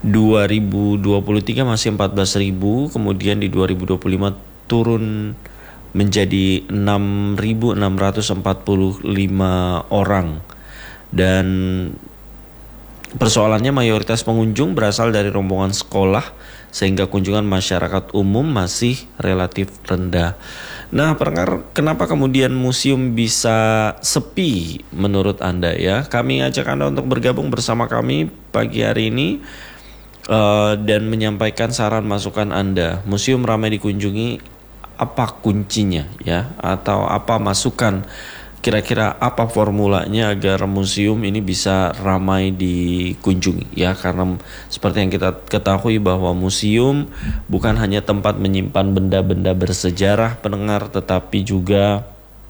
2023 masih 14.000, kemudian di 2025 turun menjadi 6.645 orang. Dan persoalannya mayoritas pengunjung berasal dari rombongan sekolah, sehingga kunjungan masyarakat umum masih relatif rendah. Nah, kenapa kemudian museum bisa sepi menurut Anda ya? Kami ajak Anda untuk bergabung bersama kami pagi hari ini dan menyampaikan saran masukan Anda. Museum ramai dikunjungi, apa kuncinya ya? Atau apa masukan? Kira-kira apa formulanya agar museum ini bisa ramai dikunjungi ya, karena seperti yang kita ketahui bahwa museum bukan hanya tempat menyimpan benda-benda bersejarah pendengar, tetapi juga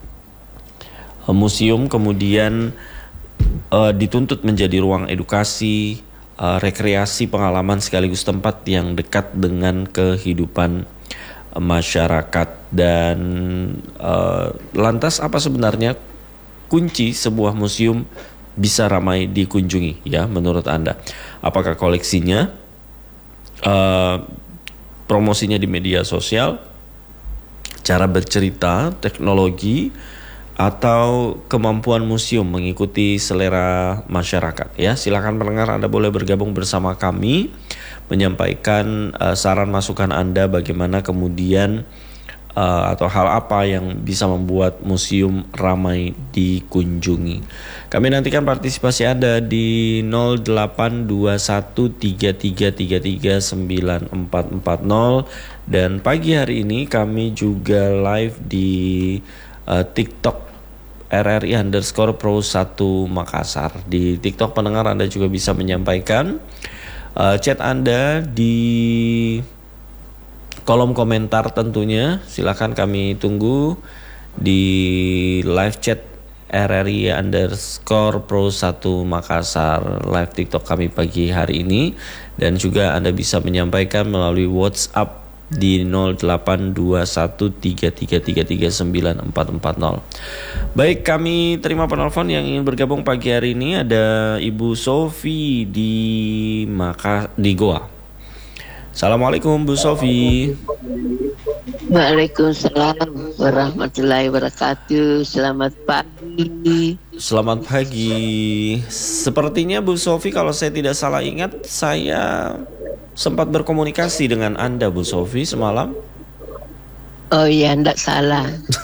museum kemudian dituntut menjadi ruang edukasi, rekreasi, pengalaman sekaligus tempat yang dekat dengan kehidupan masyarakat. Dan lantas apa sebenarnya kunci sebuah museum bisa ramai dikunjungi ya menurut Anda? Apakah koleksinya, promosinya di media sosial, cara bercerita, teknologi, atau kemampuan museum mengikuti selera masyarakat ya? Silakan pendengar, Anda boleh bergabung bersama kami menyampaikan saran masukan Anda bagaimana kemudian atau hal apa yang bisa membuat museum ramai dikunjungi. Kami nantikan partisipasi Anda di 082133339440. Dan pagi hari ini kami juga live di TikTok RRI_Pro1 Makassar. Di TikTok pendengar Anda juga bisa menyampaikan chat Anda di kolom komentar tentunya. Silakan, kami tunggu di live chat RRI_Pro1 Makassar live TikTok kami pagi hari ini. Dan juga Anda bisa menyampaikan melalui WhatsApp di 082133339440. Baik, kami terima penelpon yang ingin bergabung pagi hari ini. Ada Ibu Sofi di Goa. Assalamualaikum Bu Sofi. Waalaikumsalam warahmatullahi wabarakatuh. Selamat pagi. Selamat pagi. Sepertinya Bu Sofi, kalau saya tidak salah ingat, saya sempat berkomunikasi dengan Anda Bu Sofi semalam. Oh iya, enggak salah.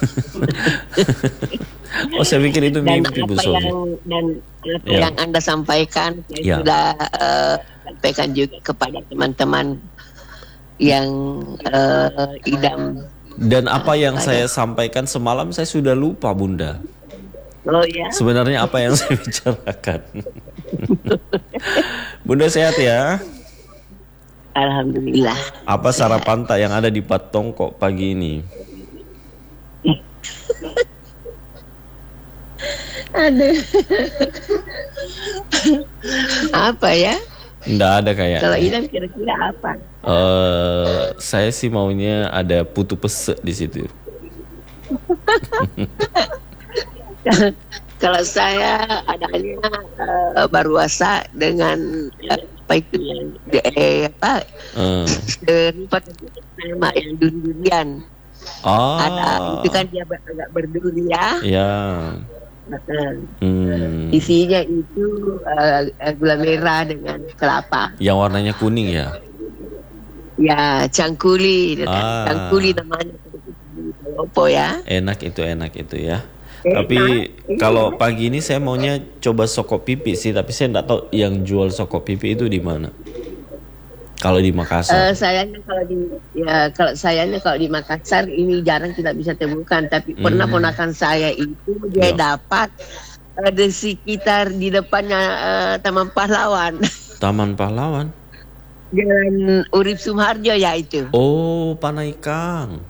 Oh, saya pikir itu mimpi Bu Sofi. Yang Anda sampaikan saya sudah sampaikan juga kepada teman-teman yang idam. Dan apa yang saya sampaikan semalam saya sudah lupa Bunda. Oh ya. Sebenarnya apa yang saya bicarakan. Bunda sehat ya? Alhamdulillah. Apa sarapan tak yang ada di Patongkok pagi ini? Aduh. Apa ya? Nggak ada kayaknya. Kalau idam kira-kira apa? Saya sih maunya ada putu pesek di situ. Kalau saya adanya baruasa dengan apa itu nama yang durian. Ada itu kan dia agak berduri ya. Ya. Isinya itu gula merah dengan kelapa. Yang warnanya kuning ya? Ya, cangkuli. Cangkuli namanya. Apa ya? Enak itu ya. Tapi kalau pagi ini saya maunya coba soko pipi sih, tapi saya nggak tahu yang jual soko pipi itu di mana. Kalau di Makassar. Sayangnya kalau di Makassar ini jarang kita bisa temukan. Tapi pernah ponakan saya itu dia dapat di sekitar di depannya Taman Pahlawan. Taman Pahlawan. Jalan Urip Sumarjo ya itu. Oh, Panaikang.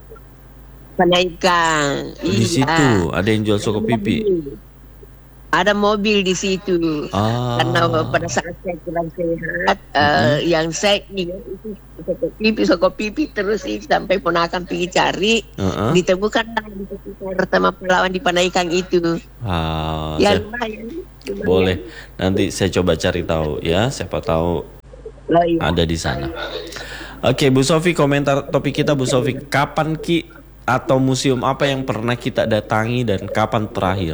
Di situ ada yang jual soko pipi. Ada mobil di situ. Karena pada saat saya kurang sehat, yang saya ingat itu soko pipi terus sampai ponakan pergi cari, ditemukan di sekitar Taman Pahlawan di Panaikang itu. Lumayan. Boleh, nanti saya coba cari tahu ya, siapa tahu Oh, iya. ada di sana. Oke, Bu Sofi, komentar topik kita Bu Sofi. Kapan Ki atau museum apa yang pernah kita datangi dan kapan terakhir?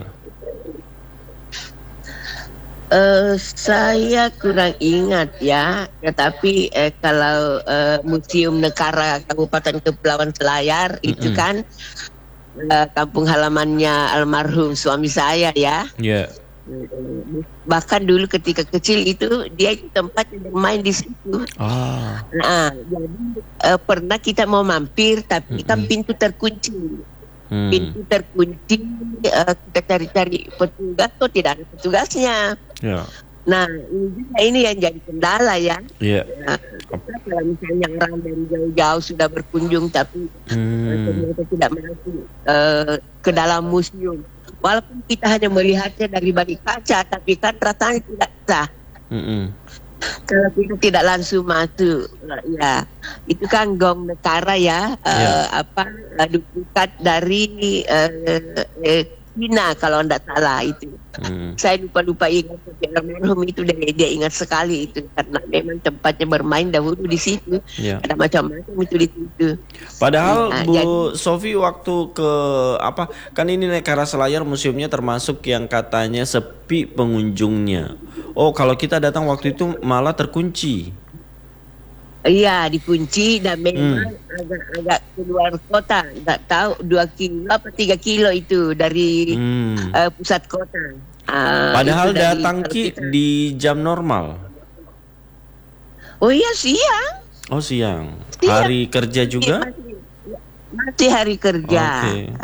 Saya kurang ingat ya, tetapi kalau Museum Negara Kabupaten Kepulauan Selayar itu kan kampung halamannya almarhum suami saya ya. Ya. Bahkan dulu ketika kecil itu dia itu tempatnya bermain di situ. Nah, jadi pernah kita mau mampir tapi kan pintu terkunci. Pintu terkunci, kita cari-cari petugas kok tidak ada petugasnya. Ya. Nah, ini yang jadi kendala ya. Iya. Nah, kalau misalnya orang dari jauh-jauh sudah berkunjung tapi ternyata tidak masuk ke dalam museum. Walaupun kita hanya melihatnya dari balik kaca, tapi kan rasanya tidak sah. Kalau kita tidak langsung masuk, ya itu kan gong negara ya, duplikat dari Cina kalau tidak salah itu. Saya lupa ingat, tapi almarhum itu dia ingat sekali itu karena memang tempatnya bermain dahulu di situ. Ada macam-macam itu di situ. Padahal Bu Sofi waktu ke kan ini Negara Selayar museumnya termasuk yang katanya sepi pengunjungnya. Oh, kalau kita datang waktu itu malah terkunci. Iya, dikunci dan memang agak keluar kota, nggak tahu 2 kilo apa 3 kilo itu dari pusat kota. Padahal datang Ki di jam normal. Oh iya, siang. Oh, siang. Hari kerja juga? Masih hari kerja.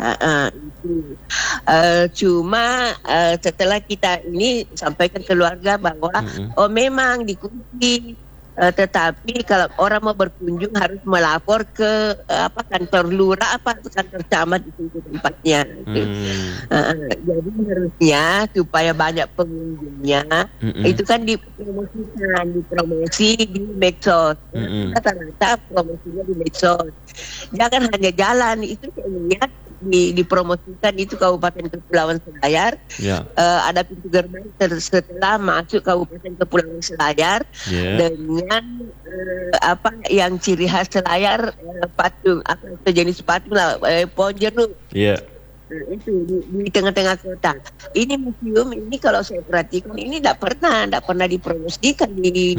Cuma setelah kita ini sampaikan keluarga bahwa memang dikunci. Tetapi kalau orang mau berkunjung harus melapor ke kantor lurah kantor camat di situ tempatnya. Jadi harusnya supaya banyak pengunjungnya itu kan dipromosi di medsos. Rata-rata promosinya di medsos. Jangan hanya jalan, itu saya lihat dipromosikan itu Kabupaten Kepulauan Selayar. Ada pintu gerbang setelah masuk Kabupaten Kepulauan Selayar dengan yang ciri khas Selayar, patung jenis patung lah, pohon jeruk. Itu di tengah-tengah kota. Ini museum ini kalau saya perhatikan ini tidak pernah dipromosikan di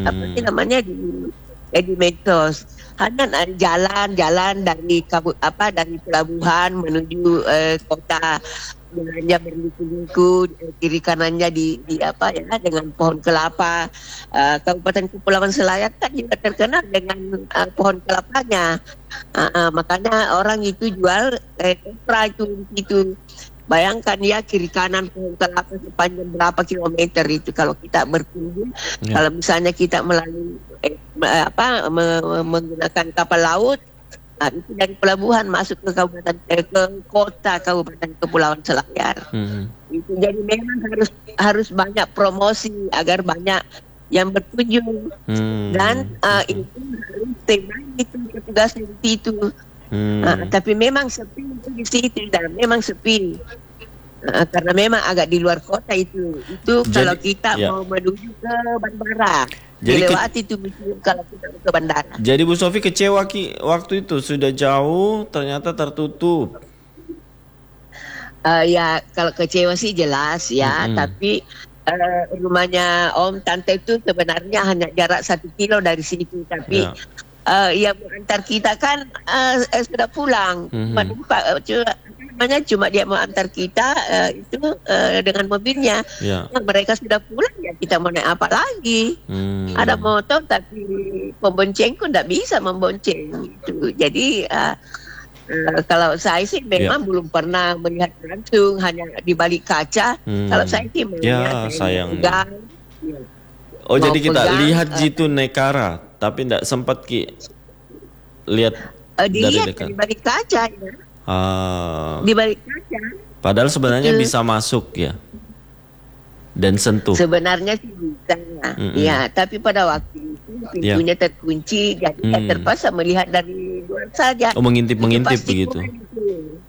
medsos. Hanya jalan dari dari pelabuhan menuju kota, jalannya berliku-liku, kiri kanannya dengan pohon kelapa. Kabupaten Kepulauan Selayar kan juga terkenal dengan pohon kelapanya. Makanya orang itu jual kopra itu. Bayangkan ya, kiri kanan pohon kelapa sepanjang berapa kilometer itu kalau kita berkunjung. Kalau misalnya kita melalui menggunakan kapal laut, itu dari pelabuhan masuk ke kota Kabupaten Kepulauan Selayar. Itu jadi memang harus banyak promosi agar banyak yang berkunjung dan itu harus itu petugas di situ. Tapi memang sepi itu di situ dan memang sepi. Karena memang agak di luar kota itu. Kalau kita mau menuju ke bandara, dilewati itu kalau kita ke bandara. Jadi Bu Sofi kecewa Ki waktu itu, sudah jauh ternyata tertutup. Ya kalau kecewa sih jelas ya, tapi rumahnya Om Tante itu sebenarnya hanya jarak 1 kilo dari situ, tapi yang mengantar kita kan sudah pulang. Cuma dia mau antar kita itu dengan mobilnya. Mereka sudah pulang, ya kita mau naik apa lagi? Ada motor tapi pemboncengku tidak bisa membonceng itu. Jadi kalau saya sih memang belum pernah melihat langsung, hanya di balik kaca. Kalau saya sih melihat sayangnya. Oh, jadi kita lihat Jitu Nekara, tapi tidak sempat Ki lihat dari dekat. Di balik kaca ya. Di balik kaca. Padahal sebenarnya bisa masuk ya dan sentuh. Sebenarnya sih bisa, ya. Tapi pada waktu itu pintunya terkunci, jadi terpaksa melihat dari luar saja. Oh, mengintip begitu.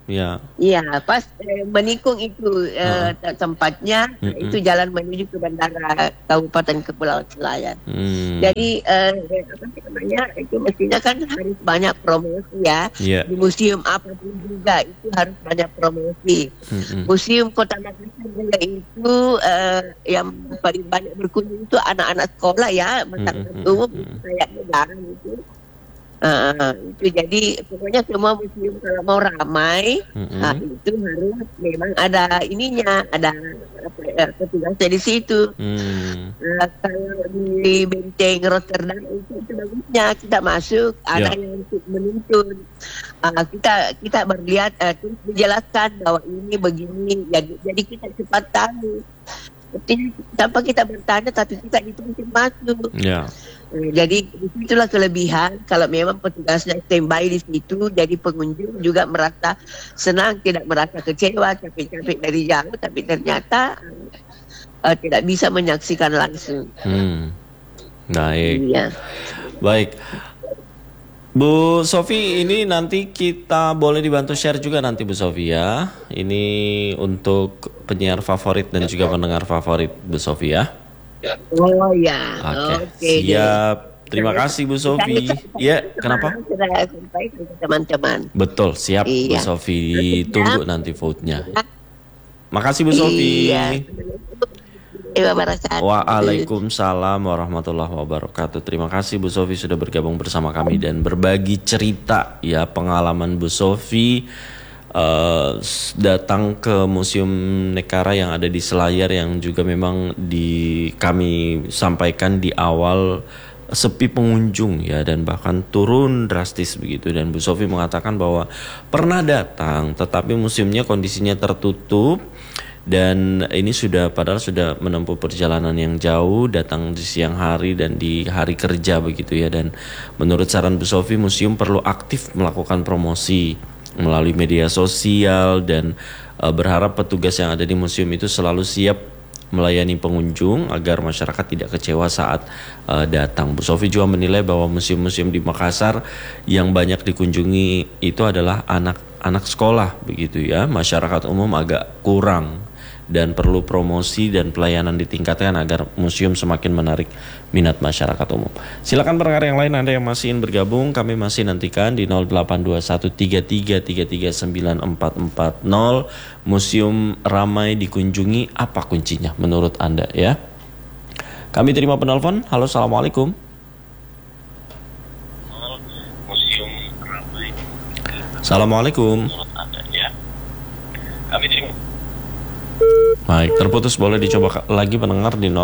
Ya. Iya, pas menikung itu tempatnya, itu jalan menuju ke Bandara Kabupaten Kepulauan Selayar. Jadi apa sih namanya, itu mestinya kan harus banyak promosi ya. Yeah. Di museum apapun juga itu harus banyak promosi. Museum Kota Makassar juga itu yang paling banyak berkunjung itu anak-anak sekolah ya, masyarakat umum kayaknya jarang itu. Itu jadi pokoknya semua museum kalau mau ramai itu harus memang ada ininya, ada petugasnya di situ. Kalau di Benteng Rotterdam itu bagusnya kita masuk ada yang menuntun, kita berlihat terus menjelaskan bahwa ini begini, jadi kita cepat tahu. Tanpa kita bertanya tapi kita dituntut masuk. Jadi disitulah kelebihan kalau memang petugasnya standby di situ, jadi pengunjung juga merasa senang, tidak merasa kecewa, capek-capek dari jauh, tapi ternyata tidak bisa menyaksikan langsung. Baik. Iya. Baik. Bu Sofi, ini nanti kita boleh dibantu share juga nanti Bu Sofi ya. Ini untuk penyiar favorit dan juga pendengar favorit Bu Sofi ya. Oh ya. Oke. Siap. Terima kasih Bu Sofi. Ya, kenapa? Sudah sampai ke teman-teman. Betul, siap Bu Sofi. Tunggu nanti vote-nya. Makasih Bu Sofi. Waalaikumsalam warahmatullahi wabarakatuh. Terima kasih Bu Sofi sudah bergabung bersama kami dan berbagi cerita ya, pengalaman Bu Sofi datang ke Museum Nekara yang ada di Selayar, yang juga memang kami sampaikan di awal sepi pengunjung ya, dan bahkan turun drastis begitu. Dan Bu Sofi mengatakan bahwa pernah datang tetapi museumnya kondisinya tertutup. Dan ini padahal sudah menempuh perjalanan yang jauh, datang di siang hari dan di hari kerja begitu ya. Dan menurut saran Bu Sofi, museum perlu aktif melakukan promosi melalui media sosial, dan berharap petugas yang ada di museum itu selalu siap melayani pengunjung agar masyarakat tidak kecewa saat datang. Bu Sofi juga menilai bahwa museum-museum di Makassar yang banyak dikunjungi itu adalah anak sekolah begitu ya. Masyarakat umum agak kurang dan perlu promosi dan pelayanan ditingkatkan agar museum semakin menarik minat masyarakat umum. Silakan pendengar yang lain, Anda yang masih ingin bergabung, kami masih nantikan di 082133339440. Museum ramai dikunjungi, apa kuncinya menurut Anda ya? Kami terima penelpon. Halo, assalamualaikum. Museum ramai. Assalamualaikum. Menurut Anda ya? Kami terima. Baik, terputus, boleh dicoba lagi pendengar di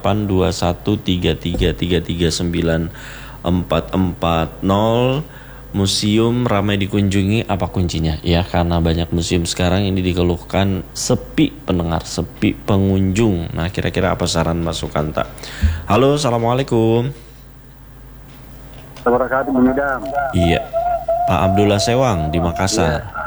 082133339440. Museum ramai dikunjungi, apa kuncinya? Ya, karena banyak museum sekarang ini dikeluhkan sepi pendengar, sepi pengunjung. Nah, kira-kira apa saran masukan tak? Halo, assalamualaikum. Assalamualaikum. Iya, Pak Abdullah Sewang di Makassar.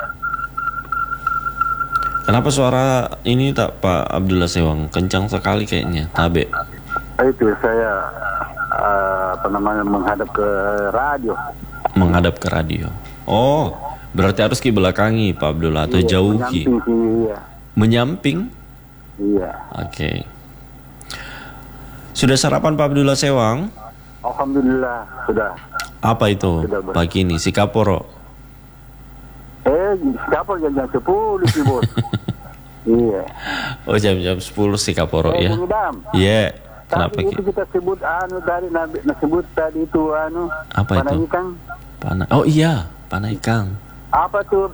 Kenapa suara ini tak Pak Abdullah Sewang? Kencang sekali kayaknya, tabe. Itu saya menghadap ke radio. Menghadap ke radio. Oh, berarti harus ke belakangi Pak Abdullah atau jauhi? Iya. Menyamping? Iya. Oke. Sudah sarapan Pak Abdullah Sewang? Alhamdulillah sudah. Apa itu pagi ini? Sikaporo? Sikaporo jam 10 sih bos. Iya. Oh, jam 10 Sikaporo ya? Iya. Kenapa itu kita sebut tadi itu apa itu? Panaikan. Oh iya, Panaikan. Apa tuh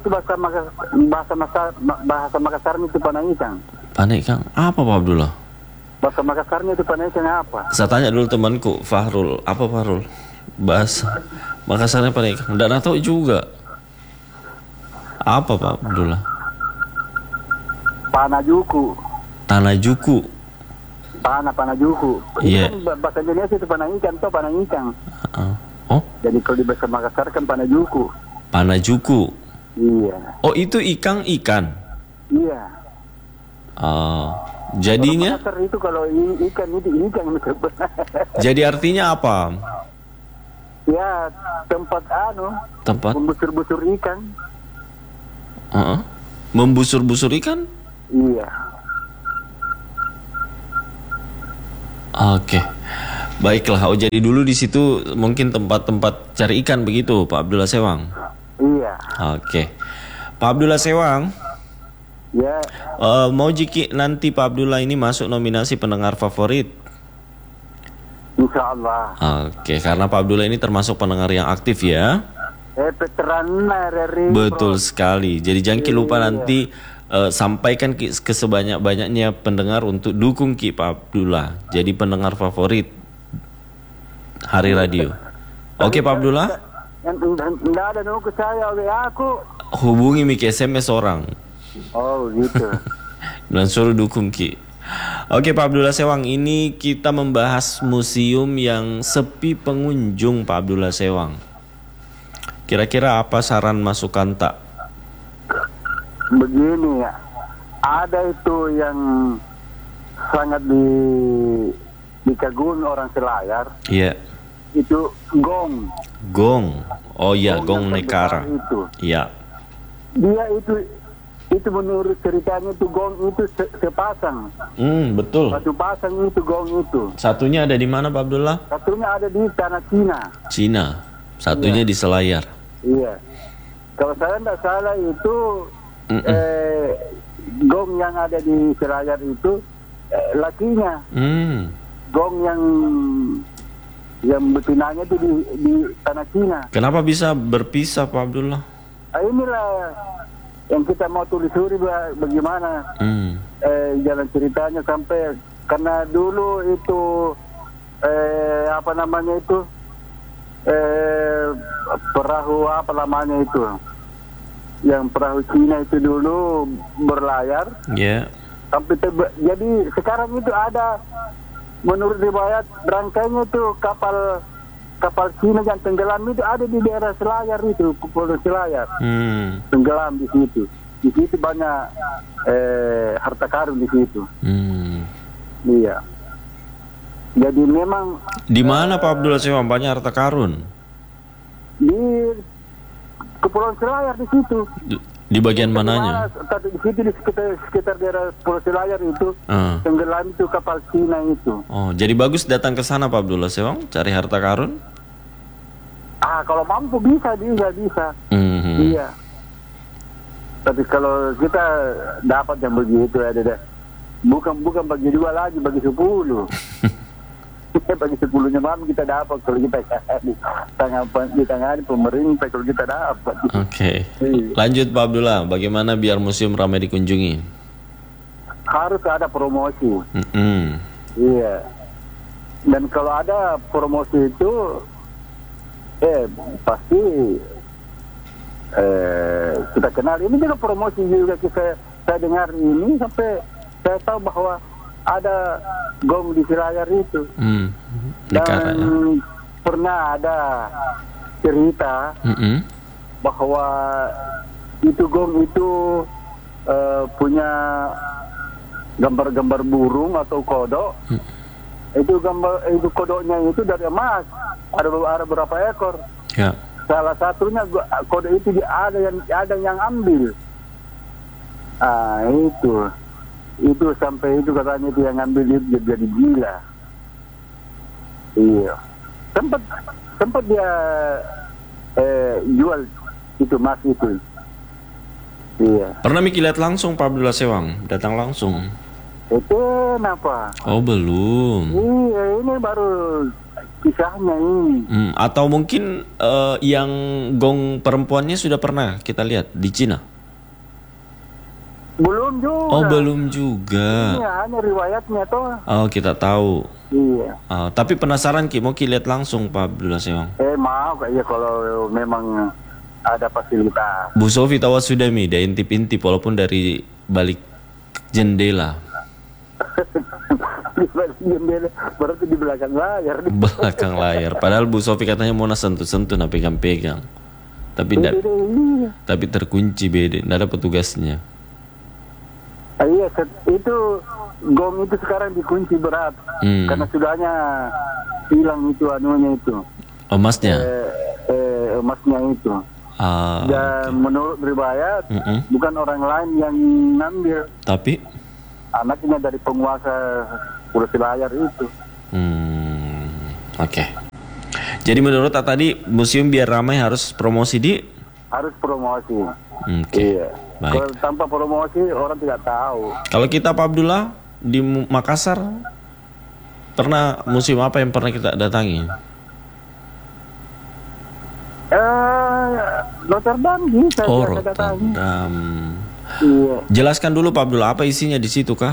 bahasa Makassarnya itu Panaikan? Panaikan apa Pak Abdullah? Bahasa Makassarnya itu Panaikan apa? Saya tanya dulu temanku Fahrul. Apa Fahrul? Bahasa Makassarnya Panaikan. Nggak tahu juga. Apa Pak Abdullah? Panajuku. Tanajuku. Panajuku. Iya. Bahasa Indonesia itu Panaikan atau Panaikan. Oh? Jadi kalau di bahasa Makassar kan Panajuku. Panajuku. Iya. Oh, itu ikan? Iya. Jadinya? Makassar itu kalau ikan itu ikan. Jadi artinya apa? Ya, tempat tempat busur-busur ikan. Membusur-busur ikan? Iya. Oke. Baiklah, jadi dulu di situ mungkin tempat-tempat cari ikan begitu, Pak Abdullah Sewang? Iya. Oke. Pak Abdullah Sewang, Ya. mau jiki nanti Pak Abdullah ini masuk nominasi pendengar favorit? Insya Allah. Oke, karena Pak Abdullah ini termasuk pendengar yang aktif ya. Veteran dari. Betul sekali. Jadi jangan lupa nanti sampaikan ke sebanyak-banyaknya pendengar untuk dukung Ki Pak Abdullah. Jadi pendengar favorit Hari Radio. Oke Pak Abdullah. Enggak ada nunggu saya oleh aku. Hubungi Miki SMS orang. Oh gitu. Dan suruh dukung Ki. Oke Pak Abdullah Sewang, ini kita membahas museum yang sepi pengunjung Pak Abdullah Sewang. Kira-kira apa saran masukan tak? Begini ya, ada itu yang sangat dikagumi orang Selayar. Iya. Itu gong. Gong. Oh iya, gong yang Nekara. terbesar itu. Iya. Dia itu menurut ceritanya itu gong itu sepasang. Betul. Satu pasang itu gong itu. Satunya ada di mana Pak Abdullah? Satunya ada di tanah Cina. Cina. Satunya di Selayar. Iya. Kalau saya tidak salah itu gong yang ada di Selayar itu lakinya. Gong yang betinanya itu di tanah Cina. Kenapa bisa berpisah Pak Abdullah? Inilah yang kita mau telusuri bagaimana jalan ceritanya sampai karena dulu itu apa namanya itu perahu apa namanya itu yang perahu Cina itu dulu berlayar. Ya. Sampai jadi sekarang itu ada menurut riwayat rangkainya itu kapal Cina yang tenggelam itu ada di daerah Selayar itu, Kepulauan Selayar. Tenggelam di situ. Di situ banyak harta karun di situ. Iya. Jadi memang di mana Pak Abdullah Sewang banyak harta karun? Di Kepulauan Selayar di situ. Di bagian mananya? Di situ di sekitar daerah Pulau Selayar itu tenggelam itu kapal Cina itu. Oh, jadi bagus datang ke sana Pak Abdullah Sewang cari harta karun? Kalau mampu bisa. Iya. Tapi kalau kita dapat yang begitu ada deh. Bukan bagi 2 lagi, bagi 10. Bagi 10-nya mam kita dapat kalau kita ditangani pemerintah kalau kita dapat. Oke. Lanjut Pak Abdullah, bagaimana biar museum ramai dikunjungi? Harus ada promosi. Iya. Dan kalau ada promosi itu pasti kita kenal. Ini juga promosi juga saya dengar ini sampai saya tahu bahwa ada gong di Selayar itu. Dan pernah ada cerita bahwa itu gong itu punya gambar-gambar burung atau kodok. Itu kodoknya itu dari emas. Ada berapa ekor? Ya. Salah satunya kodok itu ada yang ambil. Itu sampai itu katanya itu yang ambil itu jadi gila. Iya. Sempat dia jual itu emas itu. Iya. Pernah Miki lihat langsung Pak Abdullah Sewang? Datang langsung? Itu kenapa? Oh belum. Iya, ini baru kisahnya ini. Atau mungkin yang gong perempuannya sudah pernah kita lihat di Cina? Belum juga. Oh belum juga. Iya, hanya riwayatnya toh. Oh kita tahu. Iya. Tapi penasaran Ki, mau Ki lihat langsung Pak Abdullah Sewang? Mau kayaknya kalau memang ada fasilitas. Bu Sofi tahu sudah Mi, dia intip-intip walaupun dari balik jendela. Di balik jendela, berarti di belakang layar. Belakang layar. Padahal Bu Sofi katanya mau sentuh-sentuh, nah pegang-pegang. Tapi terkunci beda, tidak ada petugasnya. Iya, itu gong itu sekarang dikunci berat karena sudahnya hilang itu anunya itu. Emasnya? Emasnya itu. Dan menurut riwayat bukan orang lain yang ngambil, tapi anaknya dari penguasa Pulau Selayar itu. Oke. Jadi menurut tadi museum biar ramai harus promosi harus promosi. Oke. Iya. Baik. Kalau tanpa promosi orang tidak tahu. Kalau kita Pak Abdullah di Makassar pernah museum apa yang pernah kita datangi? Rotterdam bisa. Rotterdam. Iya. Jelaskan dulu Pak Abdullah, apa isinya di situ kah?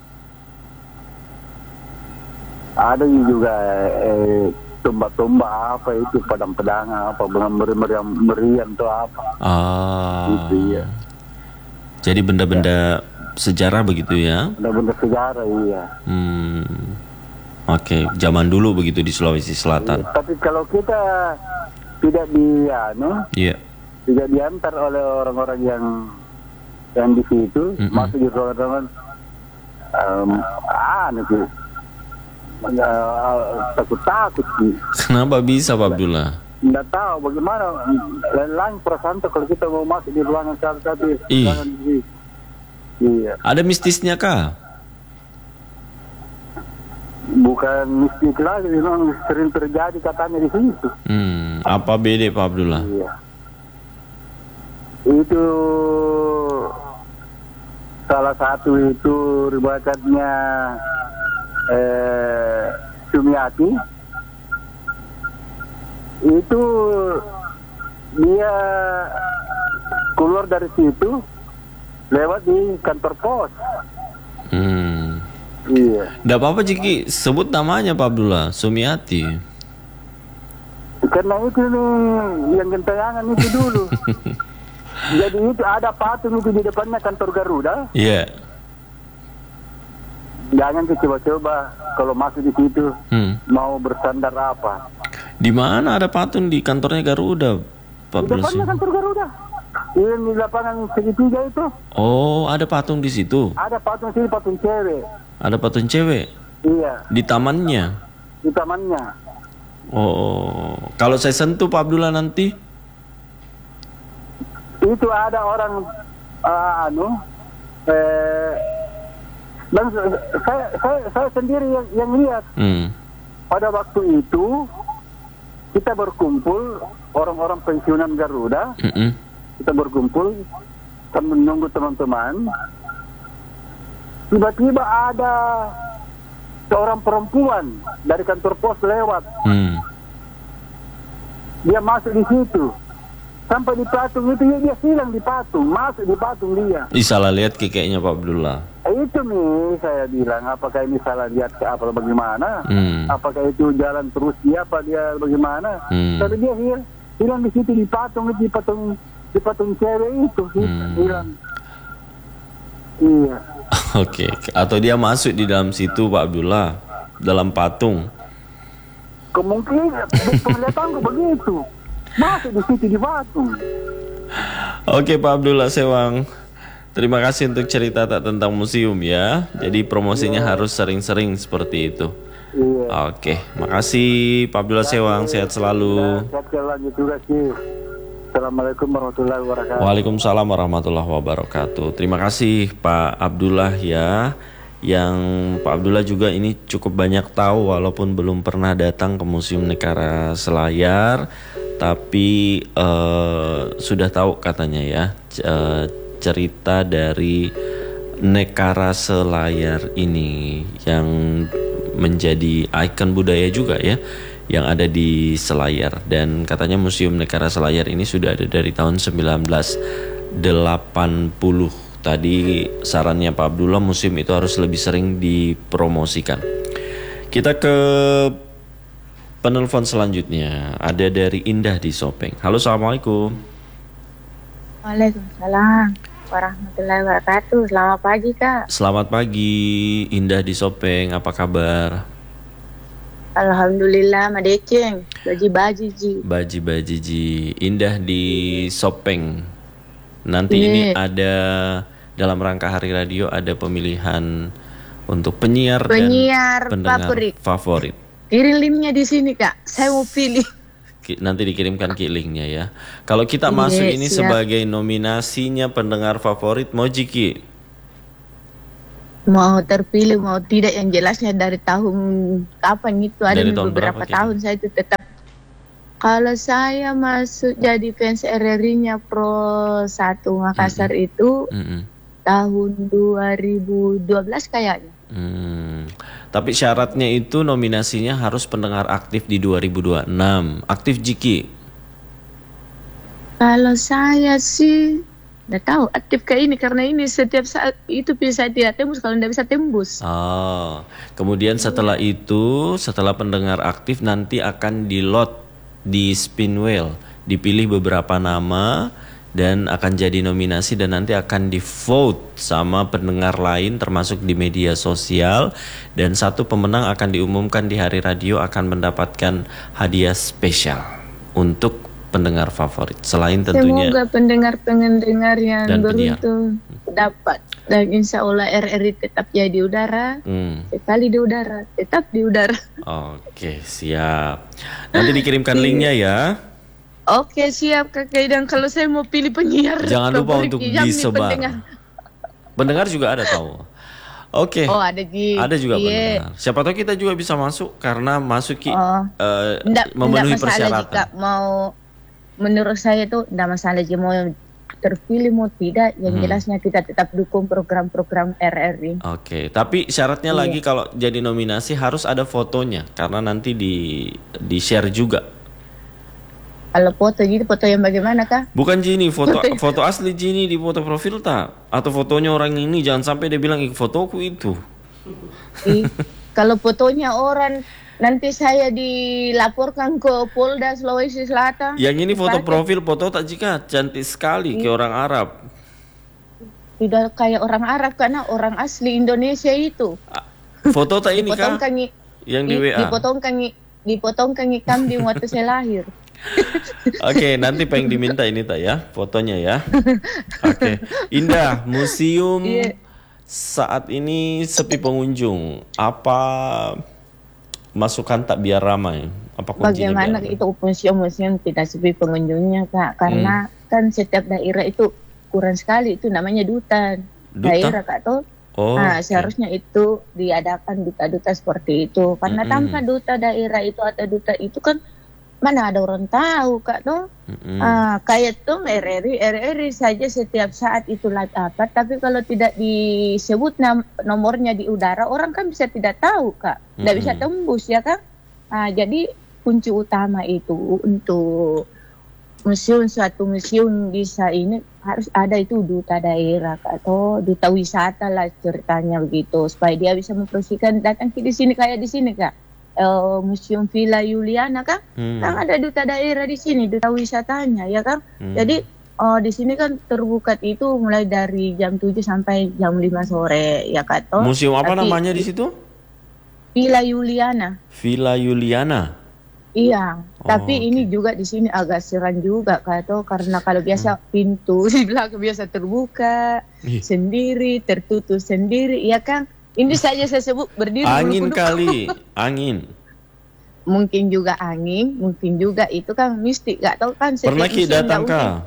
Ada juga tumba-tumba apa itu, pedang-pedang apa, meriam atau apa. Gitu ya. Jadi benda-benda sejarah begitu ya? Benda-benda sejarah, iya. Oke, zaman dulu begitu di Sulawesi Selatan. Tapi kalau kita tidak tidak diantar oleh orang-orang yang di situ, masuk di ruangan sih. Takut sih. Kenapa bisa Pak Abdullah? Nggak tahu bagaimana. Lain perasaan tuh kalau kita mau masuk di ruangan satu. Iya. Ada mistisnya kah? Bukan mistis lagi, memang sering terjadi katanya di situ. Apa beda Pak Abdullah? Iya. Itu salah satu itu riwayatnya Sumiati. Itu dia keluar dari situ lewat di kantor pos. Iya. Nggak apa-apa Ciki, sebut namanya Pak Abdullah, Sumiati. Karena itu nih yang gentayangan itu dulu. Jadi itu ada patung itu di depannya kantor Garuda. Iya. Jangan coba-coba kalau masuk di situ mau bersandar apa. Di mana ada patung di kantornya Garuda, Pak Di depannya kantor Garuda. Yang di lapangan segitiga itu. Oh, ada patung di situ. Ada patung sini, patung cewek. Ada patung cewek. Iya. Di tamannya. Di tamannya. Oh, kalau saya sentuh Pak Abdullah nanti? Itu ada orang dan saya sendiri yang lihat. Pada waktu itu kita berkumpul orang-orang pensiunan Garuda. Kita berkumpul menunggu teman-teman. Tiba-tiba ada seorang perempuan dari kantor pos lewat. Dia masuk di situ. Sampai di patung itu dia hilang di patung, masuk di patung dia. Salah lihat kayaknya Pak Abdullah. Itu nih saya bilang, apakah ini salah lihat ke apa bagaimana? Apakah itu jalan terus dia apa dia bagaimana? Tapi dia hilang di situ di patung cewek itu hilang. Iya. Oke. Atau dia masuk di dalam situ Pak Abdullah, dalam patung. Kemungkinan penglihatanku begitu. Masuk di situ di patung. Oke Pak Abdullah Sewang, terima kasih untuk cerita tentang museum ya. Jadi promosinya harus sering-sering seperti itu. Iya. Oke, makasih Pak Abdullah Sewang, sehat selalu. Sehat selalu juga sih. Assalamualaikum warahmatullahi wabarakatuh. Waalaikumsalam warahmatullahi wabarakatuh. Terima kasih Pak Abdullah ya. Yang Pak Abdullah juga ini cukup banyak tahu walaupun belum pernah datang ke Museum Nekara Selayar, tapi sudah tahu katanya ya cerita dari Nekara Selayar ini yang menjadi ikon budaya juga ya, yang ada di Selayar. Dan katanya Museum Nekara Selayar ini sudah ada dari tahun 1980. Tadi sarannya Pak Abdullah, museum itu harus lebih sering dipromosikan. Kita ke penelpon selanjutnya, ada dari Indah di Sopeng. Halo, assalamualaikum. Waalaikumsalam warahmatullahi wabarakatuh. Selamat pagi Kak. Selamat pagi Indah di Sopeng, apa kabar? Alhamdulillah madeceng. Baji-baji ji. Baji-baji ji. Indah di Sopeng. Nanti ini ada dalam rangka Hari Radio ada pemilihan untuk penyiar dan pendengar favorit. Kirim linknya di sini Kak. Saya mau pilih. Nanti dikirimkan Ki linknya ya. Kalau kita masuk ini sebagai nominasinya pendengar favorit, mau Ki? Mau terpilih mau tidak yang jelasnya dari tahun kapan itu ada beberapa tahun saya itu tetap. Kalau saya masuk jadi fans RRI-nya Pro 1 Makassar itu tahun 2012 kayaknya. Tapi syaratnya itu nominasinya harus pendengar aktif di 2026. Aktif Jiki? Kalau saya sih nggak tahu aktif kayak ini karena ini setiap saat itu bisa tidak tembus kalau tidak bisa tembus. Kemudian setelah itu, setelah pendengar aktif nanti akan di-load di spin wheel, dipilih beberapa nama dan akan jadi nominasi dan nanti akan di-vote sama pendengar lain termasuk di media sosial, dan satu pemenang akan diumumkan di hari radio akan mendapatkan hadiah spesial untuk pendengar favorit. Selain tentunya semoga pendengar-pendengar yang beruntung dapat, dan insya Allah RRI tetap jadi udara, sekali di udara tetap di udara. Oke, siap. Nanti dikirimkan linknya ya. Oke, siap Kakak. Dan kalau saya mau pilih penyiar, jangan lupa untuk disebar. Pendengar juga ada tahu. Oke. Oh, ada juga pendengar. Siapa tahu kita juga bisa masuk karena masuk memenuhi persyaratan. Jika mau, menurut saya itu tidak masalah jika mau terpilih mau tidak, yang jelasnya kita tetap dukung program-program RRI. Oke, tapi syaratnya lagi kalau jadi nominasi harus ada fotonya karena nanti di share juga. Kalau foto gitu, foto yang bagaimana kah? Bukan Gini, foto asli Gini di foto profil tak? Atau fotonya orang ini, jangan sampai dia bilang fotoku itu. Kalau fotonya orang, nanti saya dilaporkan ke Polda Sulawesi Selatan. Yang ini foto profil, foto tak Jika? Cantik sekali, kayak orang Arab. Tidak kayak orang Arab, karena orang asli Indonesia itu. Foto tak ini kah? Yang di WA? Dipotongkan kambing waktu saya lahir. Oke, nanti pengen diminta ini tak ya, fotonya ya. Oke, Indah, museum saat ini sepi pengunjung. Apa masukan tak biar ramai? Apa kuncinya? Bagaimana itu museum tidak sepi pengunjungnya Kak? Karena kan setiap daerah itu kurang sekali, itu namanya duta? Daerah Kak tuh. Seharusnya itu diadakan duta-duta seperti itu. Karena tanpa duta daerah itu atau duta itu kan mana ada orang tahu Kak tuh. Kayak tuh RRI saja setiap saat itu live apa, tapi kalau tidak disebut nomornya di udara, orang kan bisa tidak tahu Kak, tidak bisa tembus ya kan. Jadi kunci utama itu untuk suatu museum bisa ini harus ada itu duta daerah Kak, atau duta wisata lah ceritanya begitu, supaya dia bisa mempromosikan datang di sini kayak di sini Kak. Museum Villa Juliana kan, kan ada duta daerah di sini, duta wisatanya ya kan. Jadi di sini kan terbuka itu mulai dari jam 7 sampai jam 5 sore ya Kak. Museum apa namanya di situ? Villa Juliana. Villa Juliana. Iya, tapi ini juga di sini agak seram juga Kak, karena kalau biasa pintu di belakang biasa terbuka sendiri, tertutup sendiri ya kan. Ini saja saya sebut berdiri angin kali, angin. Mungkin juga angin, mungkin juga itu kan mistik, gak tahu kan. Pernah Ki datang kah?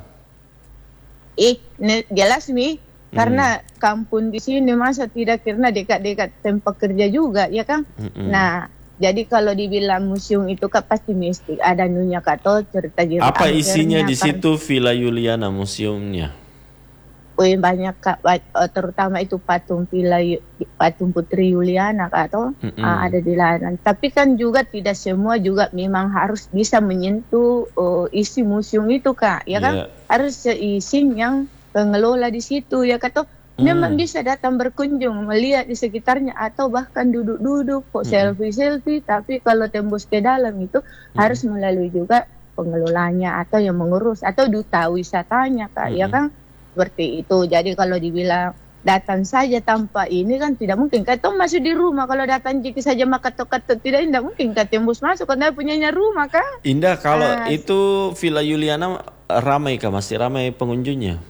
Jelas nih, karena kampung di sini masa tidak karena dekat-dekat tempat kerja juga, ya kan? Nah, jadi kalau dibilang museum itu kan pasti mistik, ada nunya Kak, cerita jeruk. Apa isinya di situ Villa Juliana museumnya? Banyak Kak, terutama itu patung Putri Juliana Kak, ada di lahan. Tapi kan juga tidak semua juga memang harus bisa menyentuh isi museum itu Kak, ya kan? Harus seizin yang pengelola di situ ya Kak. Memang bisa datang berkunjung, melihat di sekitarnya atau bahkan duduk-duduk, selfie-selfie. Tapi kalau tembus ke dalam itu harus melalui juga pengelolanya atau yang mengurus atau duta wisatanya Kak, ya kan? Seperti itu. Jadi kalau dibilang datang saja tanpa ini kan tidak mungkin. Kata masih di rumah, kalau datang jika saja makatok-katok tidak mungkin Kak tembus masuk karena punyanya rumah kan. Indah, kalau itu Villa Juliana ramai Kak, masih ramai pengunjungnya?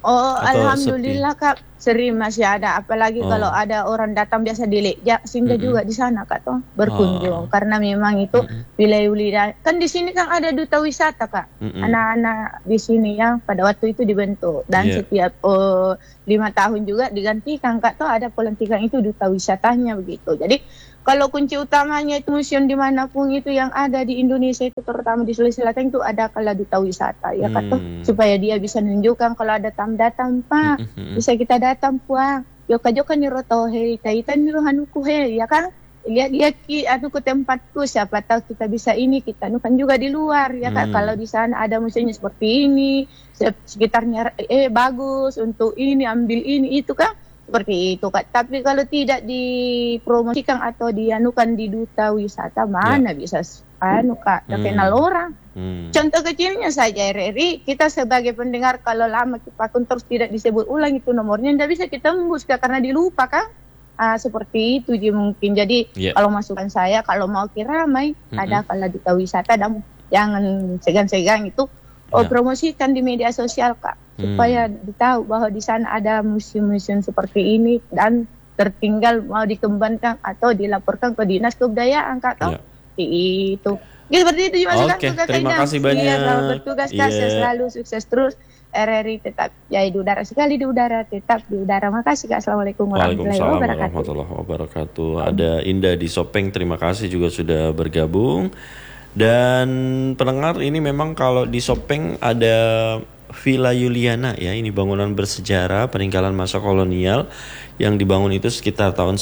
Oh, alhamdulillah Kak, sering masih ada. Apalagi kalau ada orang datang biasa dilejak, singgah juga di sana Kak toh berkunjung. Karena memang itu wilayah kan di sini kan ada duta wisata Kak. Anak-anak di sini yang pada waktu itu dibentuk dan setiap 5 tahun juga digantikan Kak toh ada pelantikan itu duta wisatanya begitu. Jadi kalau kunci utamanya itu museum dimanapun itu yang ada di Indonesia itu terutama di Sulawesi Selatan itu ada kalau duta wisata ya Kak toh supaya dia bisa menunjukkan kalau ada tamu datang Pak bisa kita datang Puang joka ni roto he kaitan ni hanuku he ya kan lihat ki anu ke tempatku siapa tahu kita bisa ini kita nukan juga di luar ya Kak kalau di sana ada museumnya seperti ini sekitarnya bagus untuk ini ambil ini itu kan seperti itu Kak. Tapi kalau tidak dipromosikan atau dianukan di duta wisata mana bisa anu Kak, kenal orang. Contoh kecilnya saja RRI, kita sebagai pendengar kalau lama Pakun terus tidak disebut ulang itu nomornya tidak bisa kita tembus Kak karena dilupa kan. Seperti itu mungkin. Jadi kalau masukan saya kalau mau ramai ada kalau duta wisata dan jangan segan-segan itu promosikan di media sosial Kak. Supaya ditahu bahwa di sana ada museum-museum seperti ini dan tertinggal mau dikembangkan atau dilaporkan ke Dinas Kebudayaan Kak toh. Itu. Seperti itu juga terima kasih banyak. Selamat bertugas Kak, selalu sukses terus. RRI tetap jadi di udara sekali di udara tetap di udara. Makasih Kak. Assalamualaikum warahmatullahi wabarakatuh. Ada Indah di Sopeng, terima kasih juga sudah bergabung. Dan pendengar ini memang kalau di Sopeng ada Villa Juliana ya, ini bangunan bersejarah peninggalan masa kolonial yang dibangun itu sekitar tahun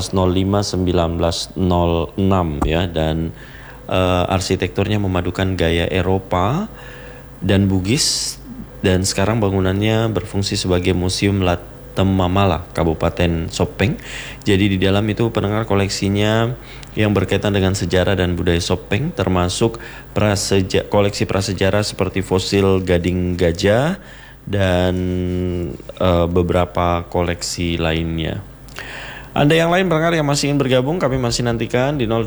1905-1906 ya, dan arsitekturnya memadukan gaya Eropa dan Bugis, dan sekarang bangunannya berfungsi sebagai museum Latemamala Kabupaten Sopeng. Jadi di dalam itu pendengar koleksinya yang berkaitan dengan sejarah dan budaya Sopeng, termasuk koleksi prasejarah seperti fosil gading gajah dan beberapa koleksi lainnya. Anda yang lain pendengar yang masih ingin bergabung, kami masih nantikan di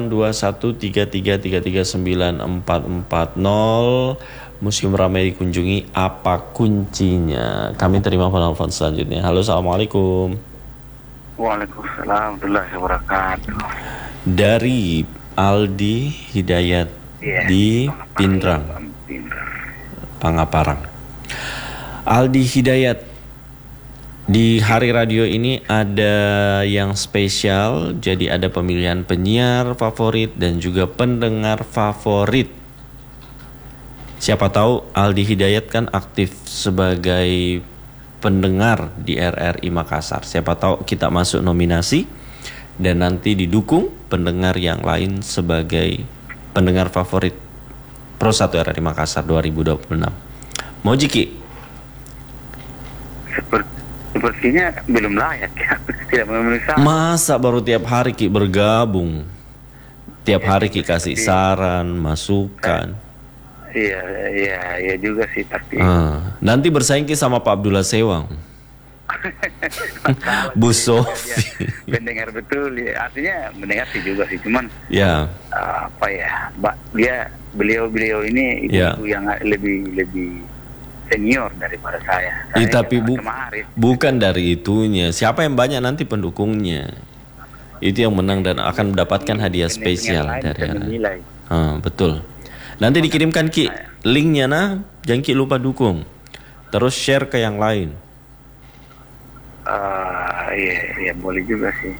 082133339440. Museum ramai dikunjungi, apa kuncinya? Kami terima penelpon selanjutnya. Halo, assalamualaikum. Waalaikumsalam warahmatullahi wabarakatuh. Dari Aldi Hidayat di Pindrang, Pangaparang. Aldi Hidayat, di hari radio ini ada yang spesial. Jadi ada pemilihan penyiar favorit dan juga pendengar favorit. Siapa tahu Aldi Hidayat kan aktif sebagai pendengar di RRI Makassar. Siapa tahu kita masuk nominasi dan nanti didukung pendengar yang lain sebagai pendengar favorit Pro 1 RRI Makassar 2026. Mau Jiki? Sepertinya belum layak ya. Tidak memenuhi syarat. Masa baru tiap hari Ki bergabung? Tiap hari Ki kasih saran, masukan. Iya juga sih pasti. Nanti bersaing Ki sama Pak Abdullah Sewang. Bu Sofi. Mendengar betul, ya. Artinya mendengar sih juga sih, cuman apa ya, beliau ini itu yang lebih senior daripada saya. Tapi bukan dari itunya. Siapa yang banyak nanti pendukungnya, itu yang menang dan akan mendapatkan hadiah spesial dari RRI. Betul. Nanti dikirimkan Ki linknya jangan Ki lupa dukung. Terus share ke yang lain. Iya boleh juga sih.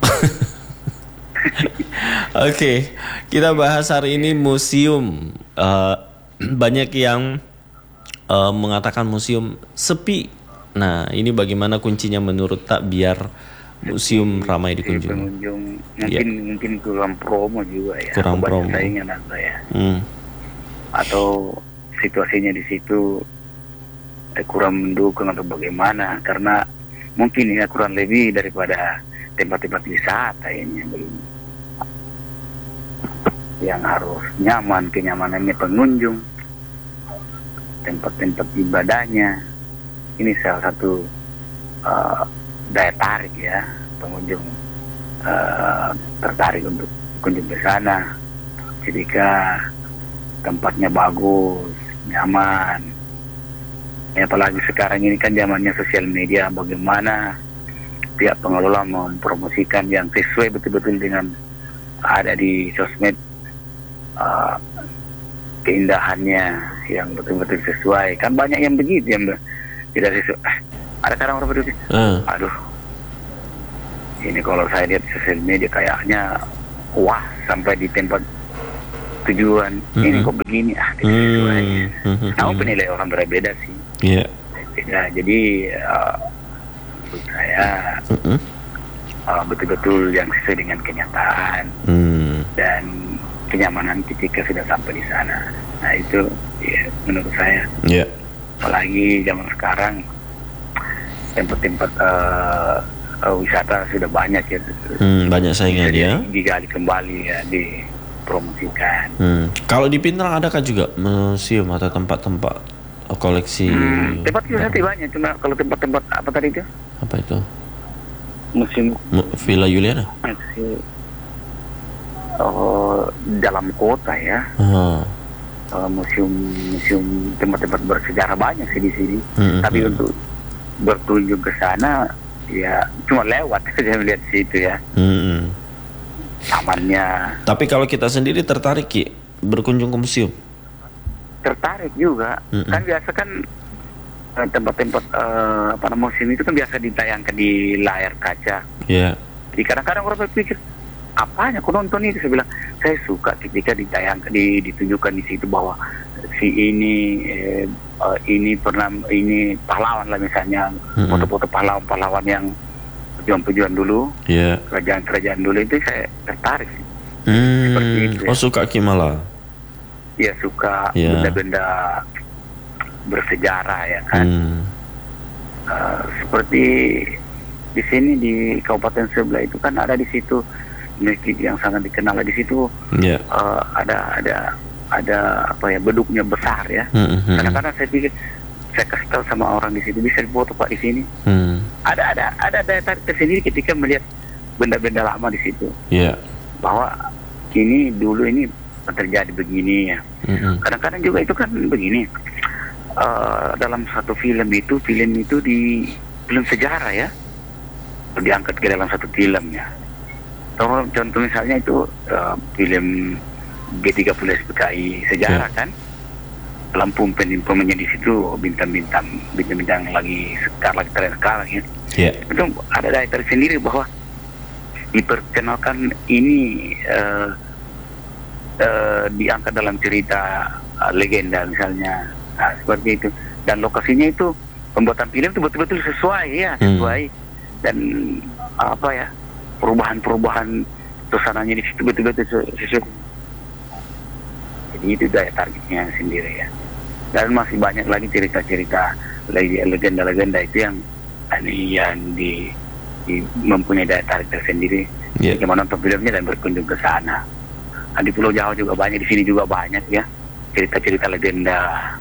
Oke, kita bahas hari ini museum. Banyak yang mengatakan museum sepi. Nah, ini bagaimana kuncinya menurut tak biar museum ramai dikunjungi? Mungkin kurang promo juga ya. Kurang promo. Saingan ya. Atau situasinya di situ kurang mendukung atau bagaimana? Karena mungkin ini kurang lebih daripada tempat-tempat wisata ini yang harus nyaman, kenyamanannya pengunjung, tempat-tempat ibadahnya. Ini salah satu daya tarik ya, pengunjung tertarik untuk kunjung ke sana. Jika tempatnya bagus, nyaman, Apalagi sekarang ini kan zamannya sosial media, bagaimana pihak pengelola mempromosikan yang sesuai betul-betul dengan ada di sosmed, keindahannya yang betul-betul sesuai. Kan banyak yang begitu yang tidak sesuai. Ada kadang orang berdua, aduh, ini kalau saya lihat di sosial media kayaknya wah, sampai di tempat tujuan ini kok begini, tidak sesuai. Namun penilai orang berbeda sih. Jadi menurut saya betul-betul yang sesuai dengan kenyataan dan kenyamanan ketika sudah sampai di sana. Nah itu ya, menurut saya. Apalagi zaman sekarang tempat-tempat wisata sudah banyak ya. Banyak saingan ya. Digali kembali ya, dipromosikan. Kalau di Pinrang adakah juga museum atau tempat-tempat koleksi? Tempat wisata banyak, cuma kalau tempat-tempat apa tadi itu? Apa itu? Museum Villa Juliana? Dalam kota ya. Museum tempat-tempat bersejarah banyak sih di sini. Tapi untuk berkunjung ke sana ya cuma lewat saya melihat situ ya. Tamannya. Tapi kalau kita sendiri tertarik Ki berkunjung ke museum? Tertarik juga. Kan biasa kan tempat-tempat museum itu kan biasa ditayangkan di layar kaca. Jadi kadang-kadang orang berpikir apanya aku nonton itu, saya bilang saya suka ketika ditayangkan, ditunjukkan di situ bahwa si ini pernah ini pahlawan lah misalnya, foto-foto pahlawan yang pejuang-pejuang dulu, kerajaan-kerajaan dulu, itu saya tertarik sih. Seperti itu. Oh suka Ki malah? Ya suka benda-benda bersejarah ya kan. Seperti di sini di Kabupaten sebelah itu kan ada di situ masjid yang sangat dikenal di situ. Ada apa ya, beduknya besar ya. Kadang-kadang saya pikir, saya kasih tahu sama orang di situ, bisa difoto Pak di sini. Ada daya tarik tersendiri ketika melihat benda-benda lama di situ. Bahwa ini dulu ini terjadi begini ya. Kadang-kadang juga itu kan begini. Dalam satu film itu di film sejarah ya, diangkat ke dalam satu film ya. Contoh misalnya itu film G30 SPKI sejarah kan, dalam pemainnya di situ bintang-bintang lagi tren sekarang ya. Itu ada daya tarik sendiri bahwa diperkenalkan ini diangkat dalam cerita legenda misalnya, seperti itu. Dan lokasinya itu pembuatan film itu betul-betul sesuai ya, dan apa ya, perubahan suasananya di situ betul-betul sesuai. Jadi itu daya tariknya sendiri ya. Dan masih banyak lagi cerita-cerita legenda-legenda itu yang mempunyai daya tarik tersendiri. Jika menonton filmnya dan berkunjung ke sana. Di Pulau Jawa juga banyak, di sini juga banyak ya cerita-cerita legenda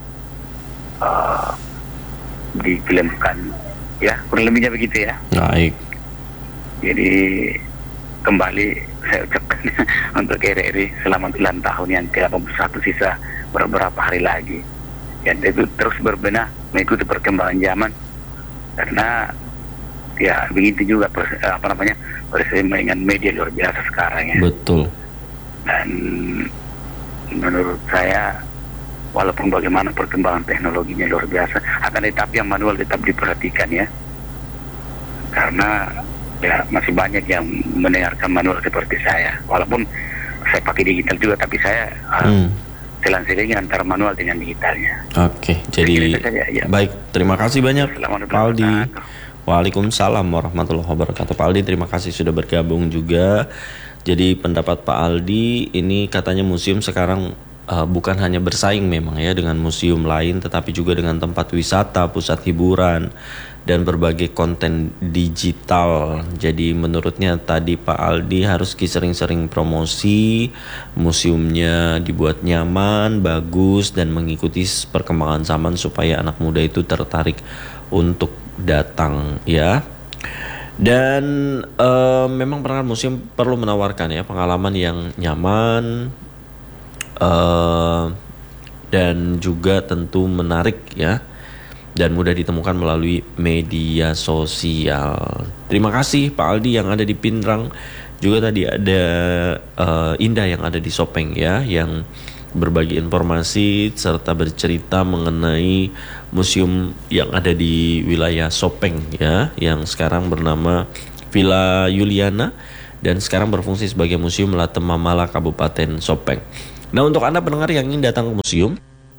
difilmkan ya, kurang lebihnya begitu ya. Baik. Jadi kembali saya ucapkan untuk RRI selamat ulang tahun yang ke-81, sisa beberapa hari lagi. Ya itu terus berbenah mengikuti perkembangan zaman, karena ya begitu juga persaingan media luar biasa sekarang ya. Betul. Dan menurut saya walaupun bagaimana perkembangan teknologinya luar biasa, akan tetapi yang manual tetap diperhatikan ya, karena ya masih banyak yang mendengarkan manual seperti saya. Walaupun saya pakai digital juga, tapi saya selang-seling antara manual dengan digitalnya. Oke, jadi baik, terima kasih banyak Pak Aldi. Waalaikumsalam warahmatullahi wabarakatuh. Pak Aldi, terima kasih sudah bergabung juga. Jadi pendapat Pak Aldi ini katanya museum sekarang bukan hanya bersaing memang ya dengan museum lain, tetapi juga dengan tempat wisata, pusat hiburan, dan berbagai konten digital. Jadi menurutnya tadi Pak Aldi harus sering-sering promosi, museumnya dibuat nyaman, bagus, dan mengikuti perkembangan zaman supaya anak muda itu tertarik untuk datang ya. Dan memang perangkat museum perlu menawarkan ya pengalaman yang nyaman dan juga tentu menarik ya. dan mudah ditemukan melalui media sosial. Terima kasih Pak Aldi yang ada di Pindrang. Juga tadi ada Indah yang ada di Sopeng ya, yang berbagi informasi serta bercerita mengenai museum yang ada di wilayah Sopeng ya, yang sekarang bernama Villa Yuliana dan sekarang berfungsi sebagai Museum Latemamala Kabupaten Sopeng. Nah, untuk Anda pendengar yang ingin datang ke museum,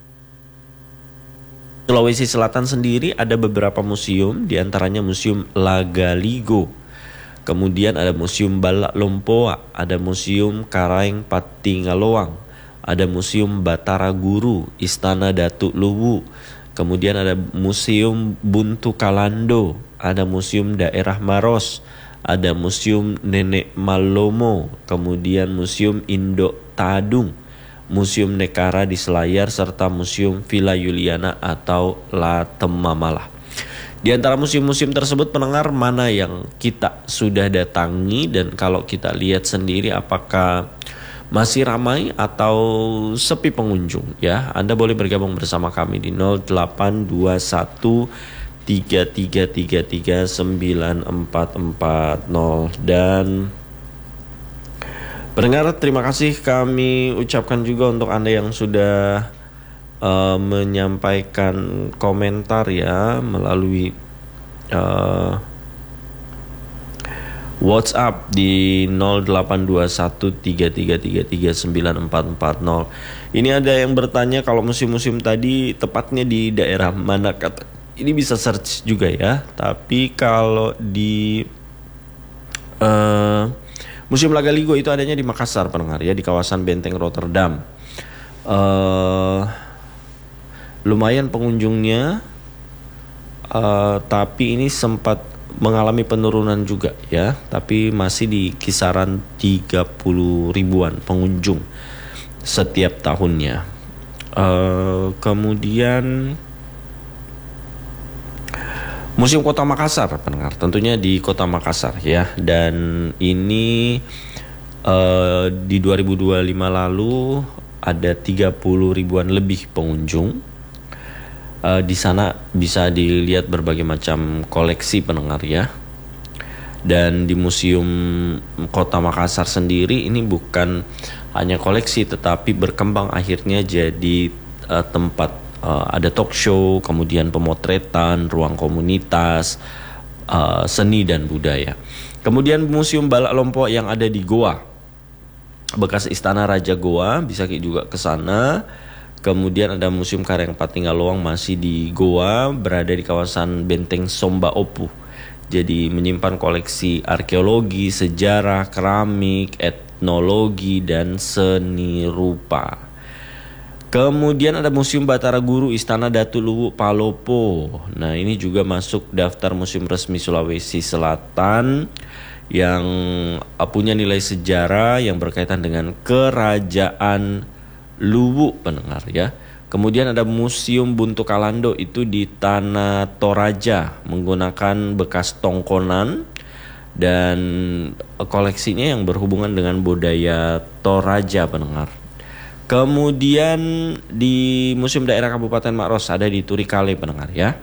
Sulawesi Selatan sendiri ada beberapa museum, diantaranya Museum Lagaligo, kemudian ada Museum Balak Lompoa, ada Museum Karaeng Patingaloang, ada Museum Batara Guru, Istana Datuk Luwu, kemudian ada Museum Buntu Kalando, ada Museum Daerah Maros, ada Museum Nenek Malomo, kemudian Museum Indok Tadung, Museum Nekara di Selayar, serta Museum Villa Yuliana atau Latemamala. Di antara museum-museum tersebut pendengar, mana yang kita sudah datangi, dan kalau kita lihat sendiri apakah masih ramai atau sepi pengunjung ya? Anda boleh bergabung bersama kami di 0821 3333 9440. Dan pendengar, terima kasih kami ucapkan juga untuk Anda yang sudah menyampaikan komentar ya melalui WhatsApp di 082133339440. Ini ada yang bertanya kalau museum-museum tadi tepatnya di daerah mana. Ini bisa search juga ya. Tapi kalau di Museum Lagaligo itu adanya di Makassar pendengar ya, di kawasan Benteng Rotterdam. Lumayan pengunjungnya, tapi ini sempat mengalami penurunan juga ya, tapi masih di kisaran 30 ribuan pengunjung setiap tahunnya. Kemudian Museum Kota Makassar pendengar, tentunya di Kota Makassar ya, dan ini di 2025 lalu ada 30 ribuan lebih pengunjung. Di sana bisa dilihat berbagai macam koleksi pendengar ya. Dan di Museum Kota Makassar sendiri ini bukan hanya koleksi, tetapi berkembang akhirnya jadi tempat ada talk show, kemudian pemotretan, ruang komunitas, seni dan budaya. Kemudian Museum Balak Lompoa yang ada di Goa, bekas Istana Raja Goa, bisa juga ke sana. Kemudian ada Museum Karaeng Patingaloang masih di Goa, berada di kawasan Benteng Somba Opu. Jadi menyimpan koleksi arkeologi, sejarah, keramik, etnologi, dan seni rupa. Kemudian ada Museum Batara Guru Istana Datuk Luwu Palopo. Nah, ini juga masuk daftar museum resmi Sulawesi Selatan yang punya nilai sejarah yang berkaitan dengan kerajaan Luwu pendengar ya. Kemudian ada Museum Buntu Kalando, itu di Tanah Toraja, menggunakan bekas tongkonan dan koleksinya yang berhubungan dengan budaya Toraja pendengar. Kemudian di Museum Daerah Kabupaten Maros ada di Turikale pendengar ya.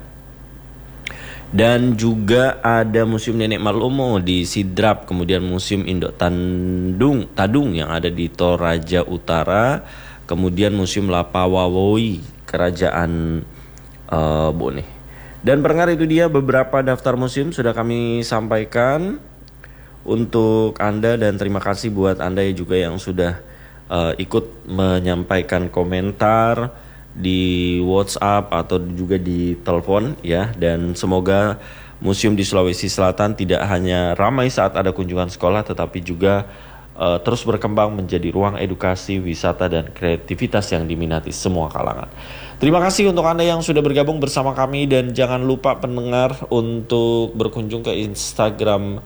Dan juga ada Museum Nenek Malomo di Sidrap, kemudian Museum Indok Tadung yang ada di Toraja Utara, kemudian Museum Lapawawoi Kerajaan Bone. Dan pendengar, itu dia beberapa daftar museum sudah kami sampaikan untuk Anda, dan terima kasih buat Anda juga yang sudah ikut menyampaikan komentar di WhatsApp atau juga di telepon ya. Dan semoga museum di Sulawesi Selatan tidak hanya ramai saat ada kunjungan sekolah, tetapi juga terus berkembang menjadi ruang edukasi, wisata, dan kreativitas yang diminati semua kalangan. Terima kasih untuk Anda yang sudah bergabung bersama kami, dan jangan lupa pendengar untuk berkunjung ke Instagram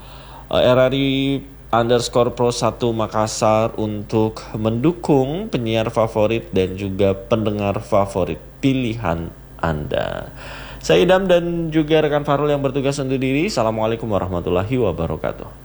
RRI_Pro1 Makassar untuk mendukung penyiar favorit dan juga pendengar favorit pilihan Anda. Saya Idam dan juga rekan Farul yang bertugas undur diri. Assalamualaikum warahmatullahi wabarakatuh.